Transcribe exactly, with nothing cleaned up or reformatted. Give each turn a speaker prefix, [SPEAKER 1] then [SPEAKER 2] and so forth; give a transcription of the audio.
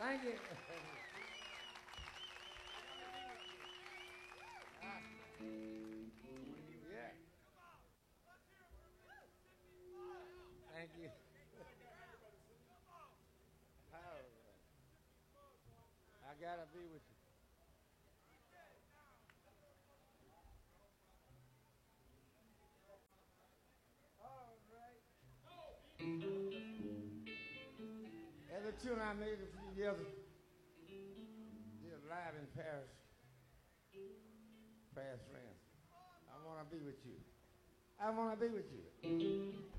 [SPEAKER 1] Thank you. Yeah. Thank you. I gotta be with you. Every tune I made a few years ago, did live in Paris, Fast France. I wanna be with you. I wanna be with you.